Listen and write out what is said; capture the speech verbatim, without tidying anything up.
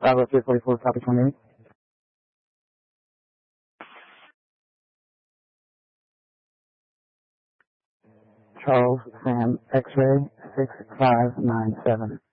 Bravo three forty-four, copy twenty-eight. Charles Sam X-ray six five nine seven.